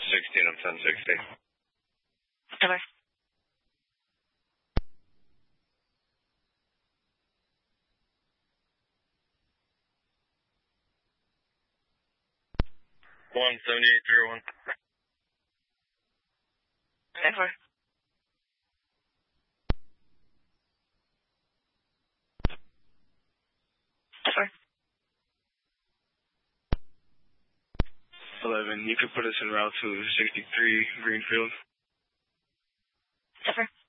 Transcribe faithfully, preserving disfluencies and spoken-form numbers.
sixteen, I'm ten sixty. Over. one seventy-eight three oh one. Over. Over. eleven, you could put us en route to sixty-three Greenfield. Over.